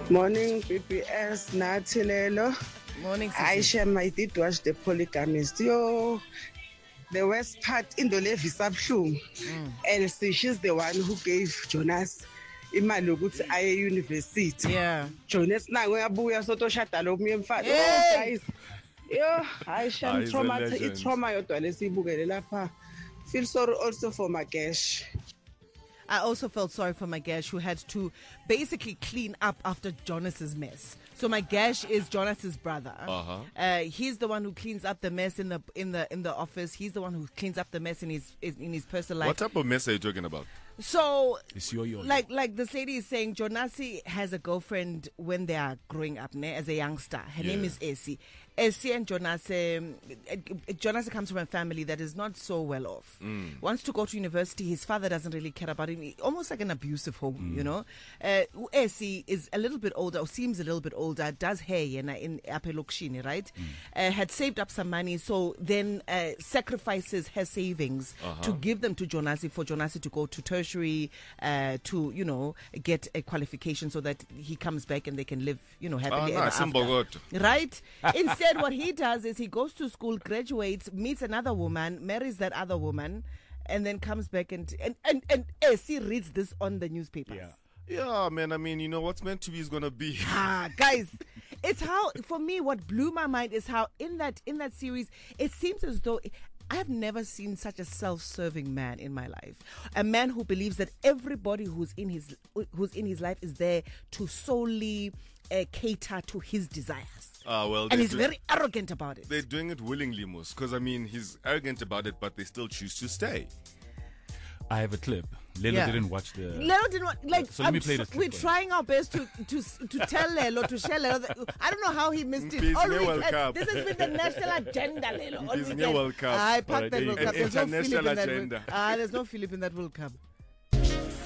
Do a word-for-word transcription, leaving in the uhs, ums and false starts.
Morning, B P S, Nathi Lelo. Morning, I Sisi. share I did watch The Polygamist. Yo, the worst part in the Levi Sabshum. Elsie, she's the one who gave Jonas imali ukuthi aye university. Yeah. Jonas na uyabuya sotoshada lo omnye mfana. Hey! Oh guys. Yo, I share Ah, he's a trauma legend. i trauma yodwa lesibukele lapha. Feel sorry also for Magesh. I also felt sorry for Magesh, who had to basically clean up after Jonas's mess. So Magesh is Jonas's brother. Uh-huh. Uh, he's the one who cleans up the mess in the in the in the office. He's the one who cleans up the mess in his in his personal life. What type of mess are you talking about? So, It's your yo. like like this lady is saying, Jonasi has a girlfriend when they are growing up, ne, as a youngster. Her name Yeah. is Essie. Essie and Jonasi, um, uh, Jonasi comes from a family that is not so well off. Mm. Wants to go to university. His father doesn't really care about him. Almost like an abusive home, you know. Uh, Essie is a little bit older, or seems a little bit older. Does hair in in Apelokshini, right? Uh, had saved up some money, so then uh, sacrifices her savings Uh-huh. to give them to Jonasi for Jonasi to go to tertiary. Uh, to you know get a qualification so that he comes back and they can live you know happily Ah, ever nice, in after. Bogota. Right? Instead, what he does is he goes to school, graduates, meets another woman, marries that other woman, and then comes back and and and, and Essie reads this on the newspapers. Yeah. Yeah, man. I mean, you know, what's meant to be is gonna be. Ah, guys, it's how for me what blew my mind is how in that in that series it seems as though I have never seen such a self-serving man in my life. A man who believes that everybody who's in his who's in his life is there to solely uh, cater to his desires. Ah, well, And they he's do- very arrogant about it. They're doing it willingly, Mus. Because I mean, he's arrogant about it, but they still choose to stay. I have a clip. Lelo Yeah. didn't watch the. Lelo didn't want, like, So let me I'm play tr- this clip we're for you. trying our best to, to to tell Lelo, to share Lelo. That, I don't know how he missed it. Mpezinye All World weekend, Cup. this has been the national agenda, Lelo. All Mpezinye weekend. World Cup. I All packed right, that there you World go. Cup. There's no International Philip in that agenda. World- Ah, there's no Philip in that World Cup.